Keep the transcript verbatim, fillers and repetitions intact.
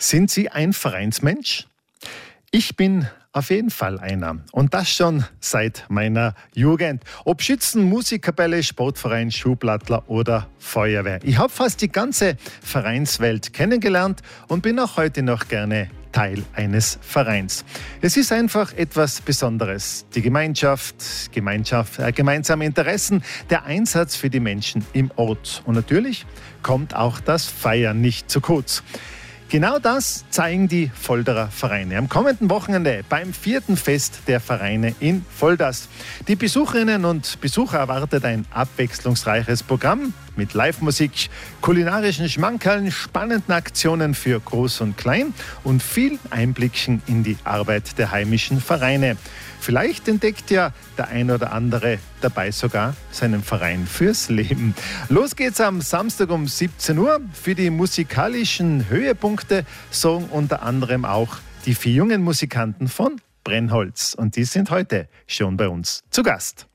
Sind Sie ein Vereinsmensch? Ich bin auf jeden Fall einer. Und das schon seit meiner Jugend. Ob Schützen, Musikkapelle, Sportverein, Schublattler oder Feuerwehr. Ich habe fast die ganze Vereinswelt kennengelernt und bin auch heute noch gerne Teil eines Vereins. Es ist einfach etwas Besonderes. Die Gemeinschaft, Gemeinschaft äh, gemeinsame Interessen, der Einsatz für die Menschen im Ort. Und natürlich kommt auch das Feiern nicht zu kurz. Genau das zeigen die Volderer Vereine am kommenden Wochenende beim vierten Fest der Vereine in Volders. Die Besucherinnen und Besucher erwartet ein abwechslungsreiches Programm mit Live-Musik, kulinarischen Schmankerln, spannenden Aktionen für Groß und Klein und viel Einblicken in die Arbeit der heimischen Vereine. Vielleicht entdeckt ja der ein oder andere dabei sogar seinen Verein fürs Leben. Los geht's am Samstag um siebzehn Uhr. Für die musikalischen Höhepunkte sorgen unter anderem auch die vier jungen Musikanten von Brennholz. Und die sind heute schon bei uns zu Gast.